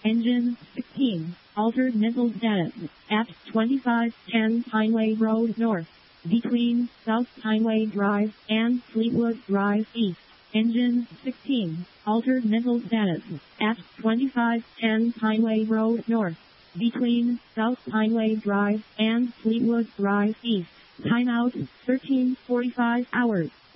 Engine 16. Altered mental status. At 2510 Pineway Road North. Between South Pineway Drive and Fleetwood Drive East. Engine 16. Altered mental status. At 2510 Pineway Road North. Between South Pineway Drive and Fleetwood Drive East. Timeout 13:45 hours.